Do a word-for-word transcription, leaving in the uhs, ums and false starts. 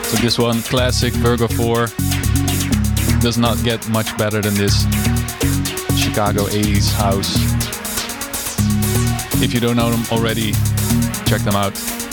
So this one, classic Virgo four. Does not get much better than this. Chicago eighties house. If you don't know them already, check them out.